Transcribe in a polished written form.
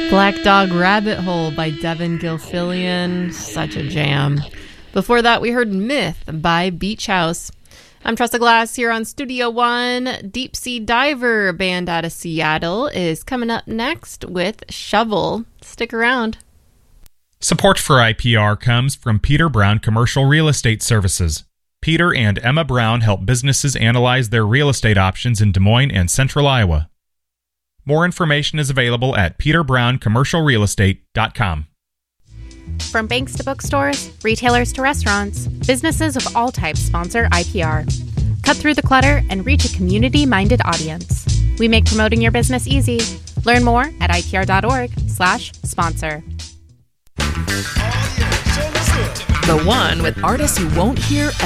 Black Dog Rabbit Hole by Devin Gilfillian. Such a jam. Before that, we heard Myth by Beach House. I'm Tressa Glass here on Studio One. Deep Sea Diver, a band out of Seattle, is coming up next with Shovel. Stick around. Support for IPR comes from Peter Brown Commercial Real Estate Services. Peter and Emma Brown help businesses analyze their real estate options in Des Moines and Central Iowa. More information is available at peterbrown.commercialrealestate.com. From banks to bookstores, retailers to restaurants, businesses of all types sponsor IPR. Cut through the clutter and reach a community-minded audience. We make promoting your business easy. Learn more at ipr.org/sponsor. The One with artists you won't hear